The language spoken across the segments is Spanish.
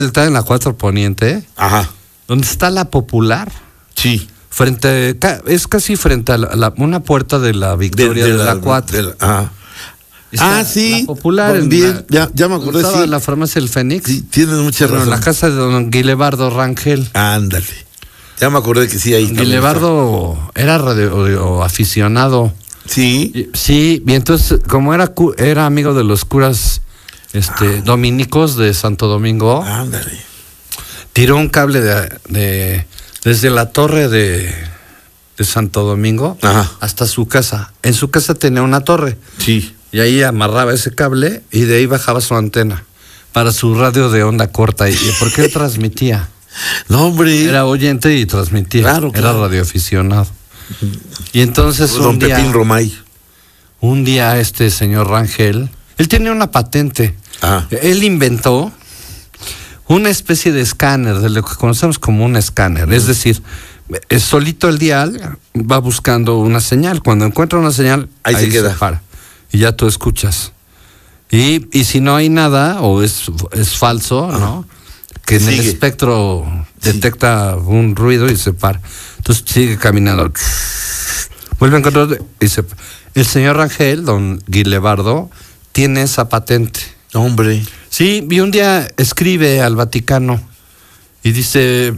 Está en la 4 Poniente. Ajá. Donde está la Popular. Sí. Es casi frente a una puerta de la Victoria de la 4. Sí. La Popular. Ya me acordé. Sí. La farmacia El Fénix. Sí, tienes mucha razón. En la casa de don Guilebardo Rangel. Ándale. Ya me acordé que sí, ahí está. Guilebardo era radio aficionado. Sí. Sí, y entonces, como era amigo de los curas dominicos de Santo Domingo. Ándale. Tiró un cable desde la torre de Santo Domingo hasta su casa. En su casa tenía una torre. Sí. Y ahí amarraba ese cable y de ahí bajaba su antena para su radio de onda corta. ¿Y por qué transmitía? No, hombre. Era oyente y transmitía. Claro. Era radioaficionado. Y entonces don Pepín Romay. Un día este señor Rangel, él tenía una patente. Él inventó una especie de escáner, de lo que conocemos como un escáner. Es decir, solito el dial va buscando una señal. Cuando encuentra una señal, ahí se queda. Se para. Y ya tú escuchas. Y si no hay nada, o es falso, ¿no? Que en el espectro detecta un ruido y se para. Entonces sigue caminando. Vuelve a encontrar y se para. El señor Rangel, don Guilebardo, tiene esa patente. Hombre. Sí, y un día escribe al Vaticano y dice,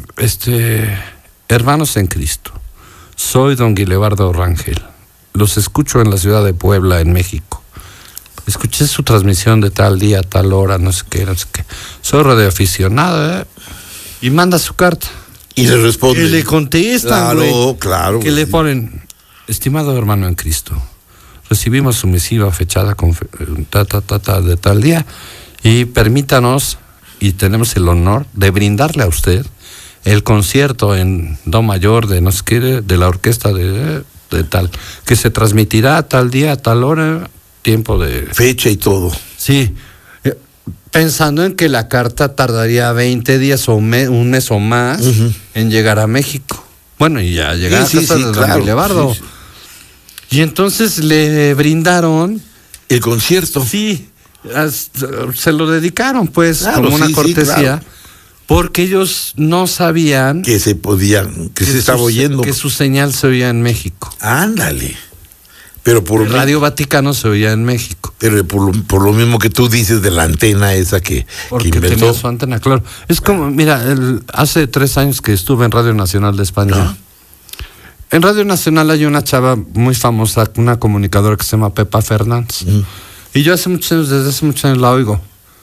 hermanos en Cristo, soy don Guilebardo Rangel. Los escucho en la ciudad de Puebla, en México. Escuché su transmisión de tal día, tal hora, no sé qué. Soy radioaficionado, y manda su carta. Y le responde. Y le contestan, Claro. Que le ponen, estimado hermano en Cristo, recibimos su misiva fechada con de tal día y permítanos, y tenemos el honor de brindarle a usted el concierto en do mayor de no sé qué, de la orquesta de tal, que se transmitirá a tal día, a tal hora, tiempo de... Fecha y todo. Sí, pensando en que la carta tardaría 20 días o un mes o más en llegar a México. Bueno, y ya llegar a casa de don Guilebardo. Sí. Y entonces le brindaron... el concierto. Sí, se lo dedicaron pues como una cortesía. Porque ellos no sabían que se podía, que se estaba oyendo. Que su señal se oía en México. Ándale. Pero por Radio Vaticano se oía en México. Pero por lo mismo que tú dices de la antena esa que inventó. Tenía su antena, claro. Es como, mira, hace 3 años que estuve en Radio Nacional de España. En Radio Nacional hay una chava muy famosa, una comunicadora que se llama Pepa Fernández. Y yo desde hace muchos años la oigo.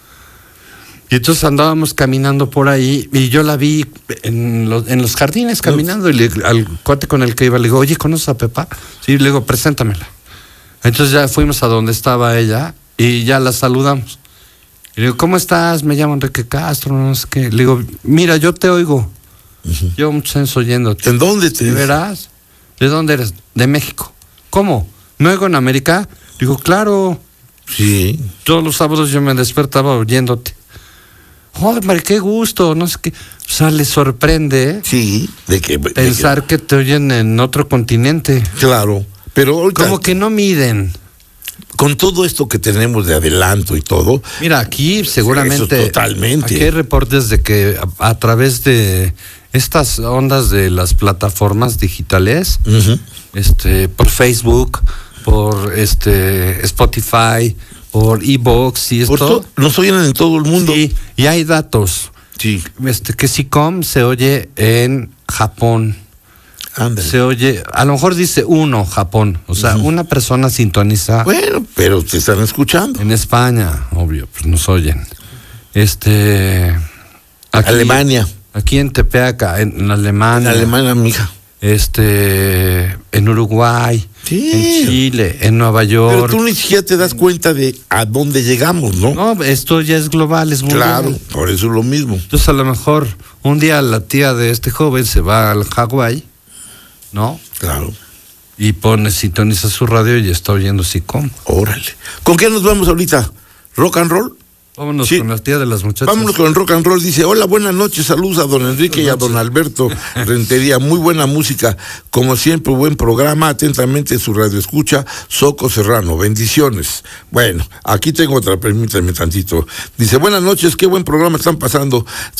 Y entonces andábamos caminando por ahí y yo la vi en los jardines caminando y al cuate con el que iba le digo, oye, ¿conoces a Pepa? Sí, le digo, preséntamela. Entonces ya fuimos a donde estaba ella y ya la saludamos. Y le digo, ¿cómo estás? Me llamo Enrique Castro, no sé qué. Le digo, mira, yo te oigo. Llevo muchos años oyéndote. ¿En dónde te verás? ¿De dónde eres? De México. ¿Cómo? ¿Me oigo en América? Digo, claro. Sí. Todos los sábados yo me despertaba oyéndote. ¡Joder, María, qué gusto! No sé qué. O sea, le sorprende. Sí, pensar que te oyen en otro continente. Claro, pero ahorita, como que no miden. Con todo esto que tenemos de adelanto y todo. Mira, aquí seguramente. Eso totalmente. Aquí hay reportes de que a través de estas ondas de las plataformas digitales, por Facebook, por Spotify, por iVoox y esto. Nos oyen en todo el mundo. Sí, y hay datos. Sí. Que SICOM se oye en Japón. Ándale. Se oye, a lo mejor dice Japón. O sea, una persona sintoniza. Bueno, pero te están escuchando. En España, obvio, pues nos oyen. Aquí, Alemania. Aquí en Tepeaca, en Alemania. En Alemania, mija. En Uruguay, sí. En Chile, en Nueva York. Pero tú ni siquiera te das cuenta de a dónde llegamos, ¿no? No, esto ya es global, es mundial. Claro, por eso es lo mismo. Entonces a lo mejor un día la tía de este joven se va al Hawái, ¿no? Claro. Y sintoniza su radio y está oyendo SICOM. Órale. ¿Con qué nos vamos ahorita? ¿Rock and roll? Vámonos Sí. con la tía de las muchachas. Vámonos con el rock and roll. Dice, hola, buenas noches, saludos a don Enrique y a don Alberto Rentería. Muy buena música, como siempre, buen programa. Atentamente su radio escucha, Soco Serrano. Bendiciones. Bueno, aquí tengo otra, permítanme tantito. Dice, buenas noches, qué buen programa están pasando.